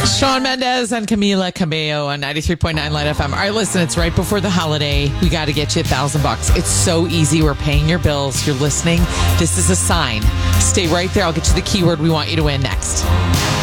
Shawn Mendes and Camila Cabello on 93.9 Light FM. All right, listen, it's right before the holiday. We got to get you $1,000. It's so easy. We're paying your bills. You're listening. This is a sign. Stay right there. I'll get you the keyword we want you to win next.